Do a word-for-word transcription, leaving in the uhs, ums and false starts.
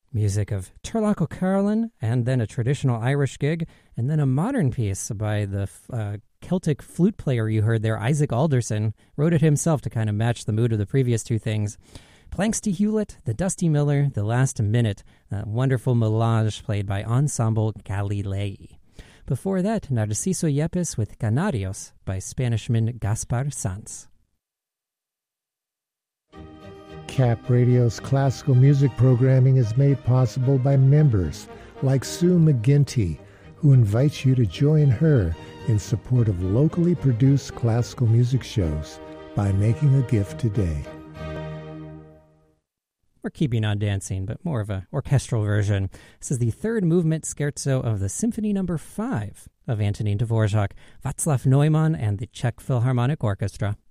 Music of Turlough O'Carolan, and then a traditional Irish gig, and then a modern piece by the uh, Celtic flute player you heard there, Isaac Alderson, wrote it himself to kind of match the mood of the previous two things. Planks to Hewlett, The Dusty Miller, The Last Minute, a wonderful melange played by Ensemble Galilei. Before that, Narciso Yepes with Canarios by Spanishman Gaspar Sanz. C A P Radio's classical music programming is made possible by members like Sue McGinty, who invites you to join her in support of locally produced classical music shows by making a gift today. We're keeping on dancing, but more of an orchestral version. This is the third movement scherzo of the Symphony Number Five of Antonin Dvorak, Václav Neumann, and the Czech Philharmonic Orchestra.